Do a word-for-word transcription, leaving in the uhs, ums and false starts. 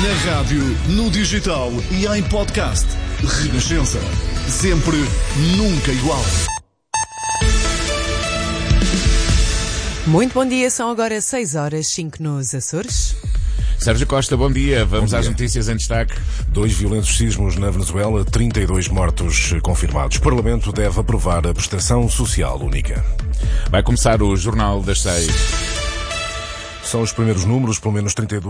Na rádio, no digital e em podcast. Renascença. Sempre, nunca igual. Muito bom dia, são agora seis horas, cinco nos Açores. Sérgio Costa, bom dia. Vamos bom dia. Às notícias em destaque. Dois violentos sismos na Venezuela, trinta e dois mortos confirmados. O Parlamento deve aprovar a prestação social única. Vai começar o Jornal das Seis. São os primeiros números, pelo menos trinta e dois